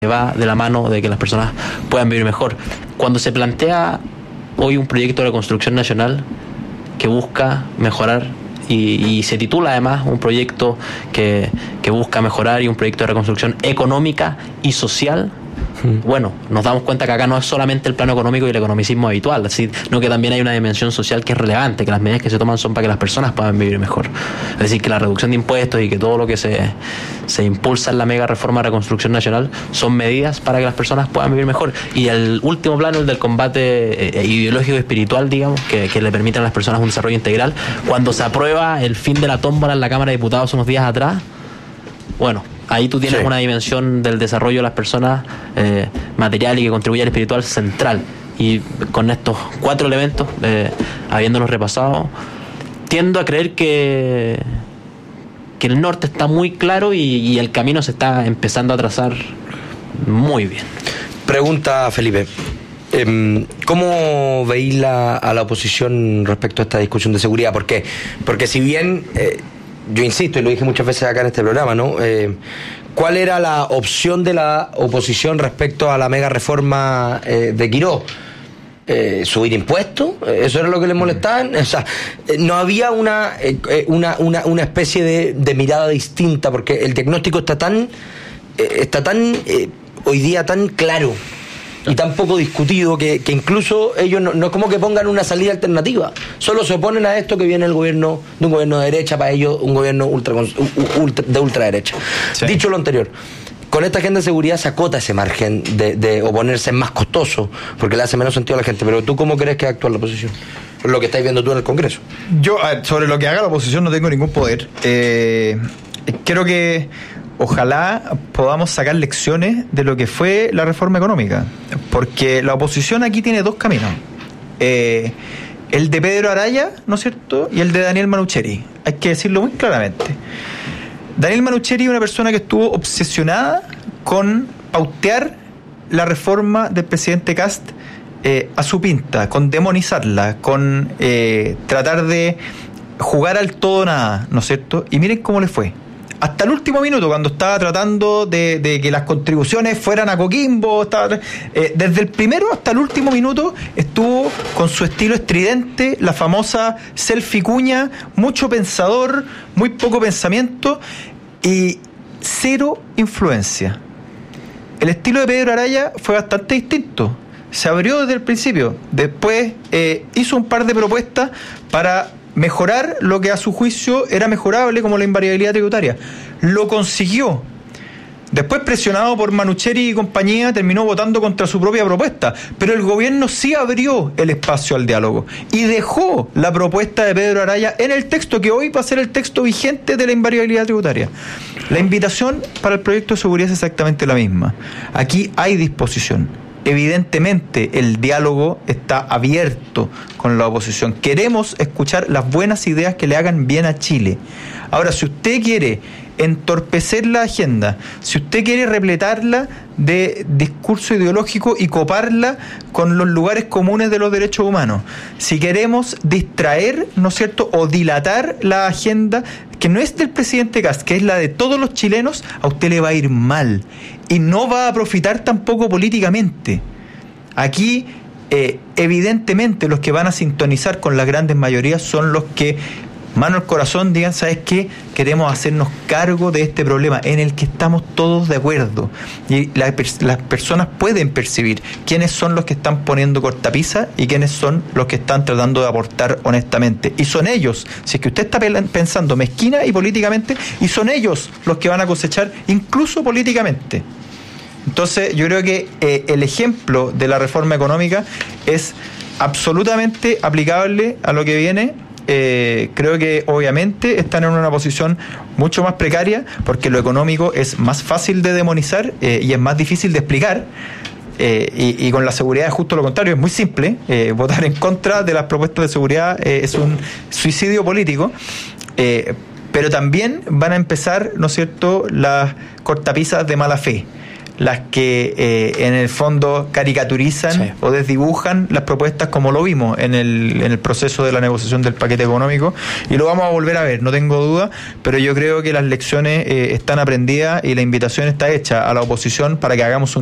va de la mano de que las personas puedan vivir mejor. Cuando se plantea hoy un proyecto de reconstrucción nacional que busca mejorar y se titula además un proyecto que busca mejorar y un proyecto de reconstrucción económica y social, bueno, nos damos cuenta que acá no es solamente el plano económico y el economicismo habitual, sino que también hay una dimensión social que es relevante, que las medidas que se toman son para que las personas puedan vivir mejor. Es decir, que la reducción de impuestos y que todo lo que se impulsa en la mega reforma de reconstrucción nacional son medidas para que las personas puedan vivir mejor. Y el último plano, el del combate ideológico y espiritual, digamos, que le permite a las personas un desarrollo integral, cuando se aprueba el fin de la tómbola en la Cámara de Diputados unos días atrás, bueno, ahí tú tienes una dimensión del desarrollo de las personas material y que contribuye al espiritual central. Y con estos 4 elementos, habiéndolos repasado, tiendo a creer que el norte está muy claro y el camino se está empezando a trazar muy bien. Pregunta Felipe, ¿cómo veis a la oposición respecto a esta discusión de seguridad? Porque si bien... yo insisto, y lo dije muchas veces acá en este programa, ¿no? ¿Cuál era la opción de la oposición respecto a la mega reforma de Quirós? ¿Subir impuestos? ¿Eso era lo que les molestaban? O sea, no había una especie de mirada distinta, porque el diagnóstico está tan hoy día tan claro y tan poco discutido que incluso ellos no es como que pongan una salida alternativa, solo se oponen a esto que viene el gobierno de un gobierno de derecha, para ellos un gobierno de ultraderecha. Sí. Dicho lo anterior, con esta agenda de seguridad se acota ese margen de oponerse, es más costoso porque le hace menos sentido a la gente. Pero ¿tú cómo crees que actúa la oposición? Lo que estáis viendo tú en el Congreso. Yo, sobre lo que haga la oposición no tengo ningún poder. Creo que ojalá podamos sacar lecciones de lo que fue la reforma económica, porque la oposición aquí tiene 2 caminos, el de Pedro Araya, ¿no es cierto?, y el de Daniel Manoucheri. Hay que decirlo muy claramente. Daniel Manoucheri es una persona que estuvo obsesionada con pautear la reforma del presidente Kast a su pinta, con demonizarla, con tratar de jugar al todo o nada, ¿no es cierto? Y miren cómo le fue. Hasta el último minuto, cuando estaba tratando de que las contribuciones fueran a Coquimbo, desde el primero hasta el último minuto estuvo con su estilo estridente, la famosa selfie cuña, mucho pensador, muy poco pensamiento y 0 influencia. El estilo de Pedro Araya fue bastante distinto. Se abrió desde el principio. Después hizo un par de propuestas para mejorar lo que a su juicio era mejorable, como la invariabilidad tributaria. Lo consiguió. Después, presionado por Manoucheri y compañía, terminó votando contra su propia propuesta. Pero el gobierno sí abrió el espacio al diálogo y dejó la propuesta de Pedro Araya en el texto que hoy va a ser el texto vigente de la invariabilidad tributaria. La invitación para el proyecto de seguridad es exactamente la misma. Aquí hay disposición. Evidentemente el diálogo está abierto con la oposición. Queremos escuchar las buenas ideas que le hagan bien a Chile. Ahora, si usted quiere entorpecer la agenda, si usted quiere repletarla de discurso ideológico y coparla con los lugares comunes de los derechos humanos, si queremos distraer, ¿no es cierto?, o dilatar la agenda que no es del presidente Kast, que es la de todos los chilenos, a usted le va a ir mal y no va a profitar tampoco políticamente. Aquí evidentemente los que van a sintonizar con las grandes mayorías son los que, mano al corazón, digan, ¿sabes qué? Queremos hacernos cargo de este problema en el que estamos todos de acuerdo. Y las personas pueden percibir quiénes son los que están poniendo cortapisa y quiénes son los que están tratando de aportar honestamente. Y son ellos, si es que usted está pensando mezquina y políticamente, y son ellos los que van a cosechar incluso políticamente. Entonces yo creo que el ejemplo de la reforma económica es absolutamente aplicable a lo que viene. Creo que obviamente están en una posición mucho más precaria porque lo económico es más fácil de demonizar y es más difícil de explicar, y con la seguridad es justo lo contrario, es muy simple. Votar en contra de las propuestas de seguridad es un suicidio político, pero también van a empezar, ¿no es cierto?, las cortapisas de mala fe. las que en el fondo caricaturizan o desdibujan las propuestas como lo vimos en el proceso de la negociación del paquete económico, y lo vamos a volver a ver, no tengo duda, pero yo creo que las lecciones están aprendidas y la invitación está hecha a la oposición para que hagamos un